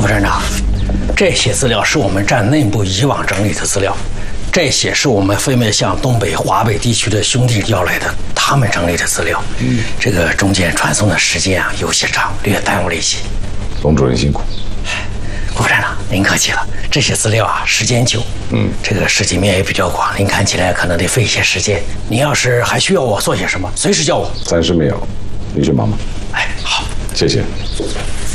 站长，这些资料是我们站内部以往整理的资料，这些是我们分别向东北、华北地区的兄弟要来的，他们整理的资料。这个中间传送的时间啊有些长，略耽误了一些。 董主任辛苦。 顾站长，您客气了。这些资料啊，时间久，这个涉及面也比较广，您看起来可能得费一些时间。您要是还需要我做些什么，随时叫我。 暂时没有，你去忙吧。 哎，好， 谢谢。